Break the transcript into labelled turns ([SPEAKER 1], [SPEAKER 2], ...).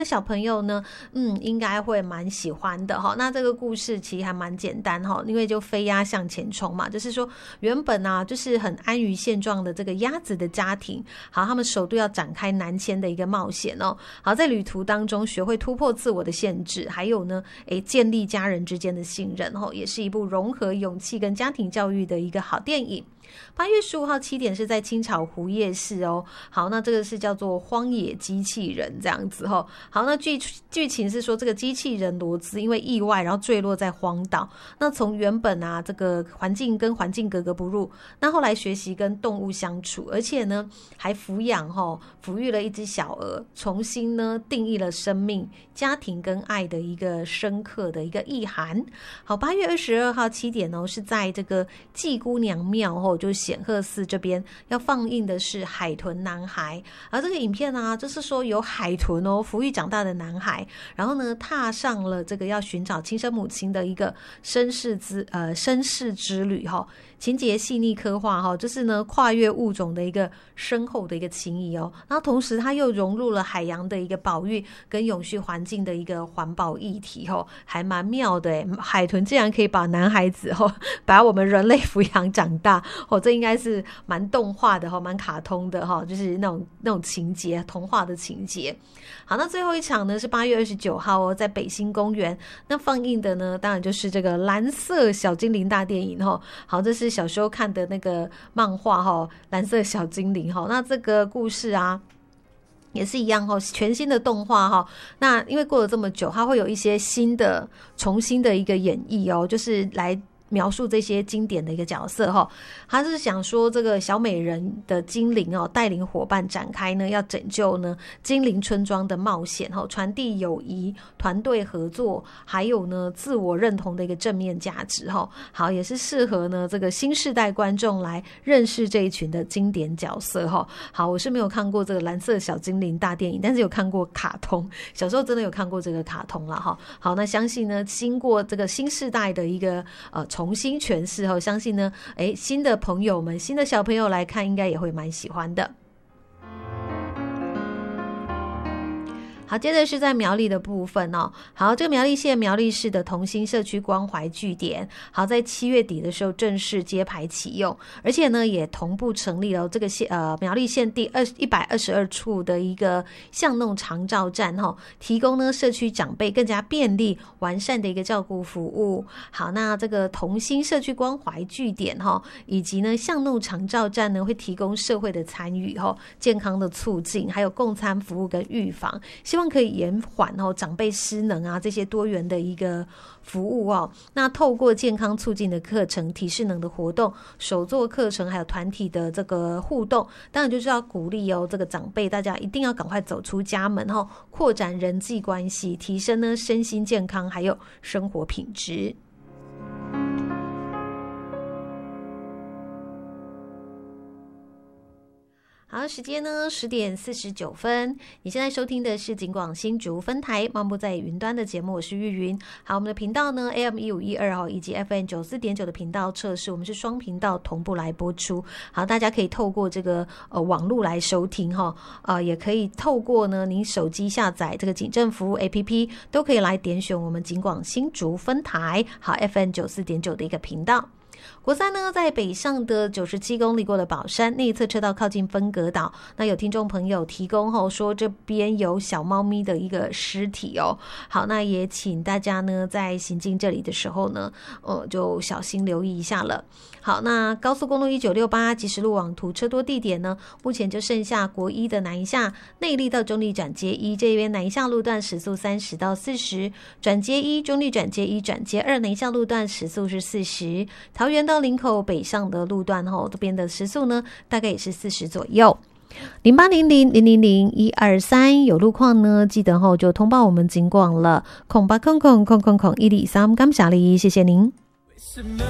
[SPEAKER 1] 小朋友呢，应该会蛮喜欢的哈。那这个故事其实还蛮简单哈，因为就飞鸭向前冲嘛，就是说原本啊就是很安于现状的这个鸭子的家庭，好，他们首度要展开南迁的一个冒险哦。好，在旅途当中学会突破自我的限制，还有呢，建立家人之间的信任哦，也是一部融合勇气跟家庭教育的一个好电影。8月15号7点是在青草湖夜市哦。好，那这个是叫做荒野机器人这样子哦。好，那剧情是说这个机器人罗兹因为意外然后坠落在荒岛，那从原本啊这个环境跟环境格格不入，那后来学习跟动物相处，而且呢还抚育了一只小鹅，重新呢定义了生命、家庭跟爱的一个深刻的一个意涵。好，8月22号7点哦，是在这个祭姑娘庙哦，就是显赫寺这边要放映的是《海豚男孩》，而这个影片啊，就是说有海豚哦，抚育长大的男孩，然后呢踏上了这个要寻找亲生母亲的一个身世之旅哈。情节细腻刻画哈，就是呢跨越物种的一个深厚的一个情谊哦。然后同时它又融入了海洋的一个保育跟永续环境的一个环保议题哦，还蛮妙的诶。海豚竟然可以把男孩子哦，把我们人类抚养长大哦，这应该是蛮动画的哈，蛮卡通的哈，就是那种情节，童话的情节。好，那最后一场呢是8月29号哦，在北新公园那放映的呢，当然就是这个蓝色小精灵大电影哈。好，这是小时候看的那个漫画哈，蓝色小精灵哈。那这个故事啊也是一样哈，全新的动画哈。那因为过了这么久，它会有一些重新的一个演绎哦，就是来描述这些经典的一个角色哈。他是想说这个小美人的精灵哦，带领伙伴展开呢要拯救呢精灵村庄的冒险哈，传递友谊、团队合作，还有呢自我认同的一个正面价值哈。好，也是适合呢这个新世代观众来认识这一群的经典角色哈。好，我是没有看过这个蓝色小精灵大电影，但是有看过卡通，小时候真的有看过这个卡通啦哈。好，那相信呢经过这个新世代的一个重新诠释后，相信呢新的朋友们、新的小朋友来看应该也会蛮喜欢的。好，接着是在苗栗的部分哦。好，这个苗栗县苗栗市的同心社区关怀据点，好，在7月底的时候正式揭牌启用，而且呢也同步成立了这个苗栗县第122处的一个巷弄长照站哈，提供呢社区长辈更加便利完善的一个照顾服务。好，那这个同心社区关怀据点哈，以及呢巷弄长照站呢会提供社会的参与哈，健康的促进，还有共餐服务跟预防，希望可以延缓长辈失能啊这些多元的一个服务哦。那透过健康促进的课程、体适能的活动、手作课程，还有团体的这个互动，当然就是要鼓励这个长辈大家一定要赶快走出家门扩展人际关系，提升呢身心健康还有生活品质。好，时间呢10点49分，你现在收听的是警广新竹分台漫步在云端的节目，我是玉云。好，我们的频道呢 AM1512 以及 FM94.9 的频道测试，我们是双频道同步来播出。好，大家可以透过这个网络来收听也可以透过呢您手机下载这个警政服务 APP， 都可以来点选我们警广新竹分台好 FM94.9 的一个频道。国三呢，在北上的97公里过了宝山内侧车道靠近分隔岛，那有听众朋友提供后说这边有小猫咪的一个尸体哦。好，那也请大家呢在行进这里的时候呢，就小心留意一下了。好，那高速公路1968即时路网图车多地点呢，目前就剩下国一的南一下内坜到中坜转接1这边南一下路段时速30到40，转接1中坜转接1转接2南一下路段时速是40，桃园到林口北上的路段这边的时速呢大概也是40左右。0800000123有路况呢记得就通报我们警广了，0800000123，感谢你，谢谢您。为什么